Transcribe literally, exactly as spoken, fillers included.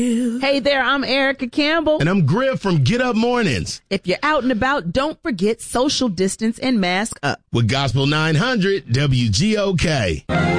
Hey there, I'm Erica Campbell. And I'm Griff from Get Up Mornings. If you're out and about, don't forget social distance and mask up. With Gospel nine hundred W G O K.